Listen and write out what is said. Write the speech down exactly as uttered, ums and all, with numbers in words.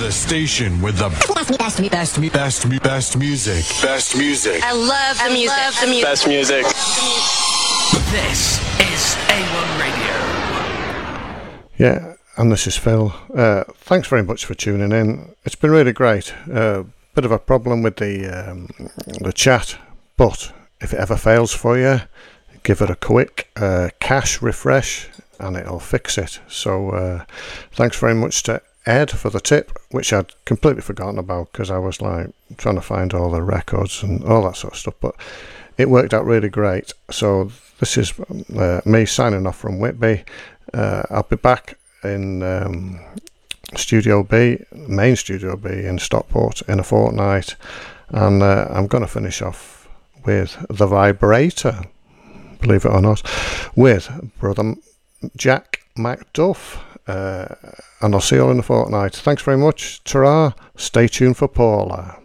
The station with the best, best, best, best, best, best music. Best music. I love the music. Love the music. Best music. This is A one Radio. Yeah, and this is Phil. Uh, thanks very much for tuning in. It's been really great. Uh, bit of a problem with the um, the chat, but if it ever fails for you, give it a quick uh, cache refresh and it'll fix it. So uh, thanks very much to Ed for the tip, which I'd completely forgotten about because I was like trying to find all the records and all that sort of stuff, but it worked out really great. So this is uh, me signing off from Whitby. Uh, I'll be back in um, Studio B, main Studio B in Stockport in a fortnight, and uh, I'm going to finish off with The Vibrator, believe it or not, with brother Jack McDuff, uh, and I'll see you all in a fortnight. Thanks very much. Ta-ra. Stay tuned for Paula.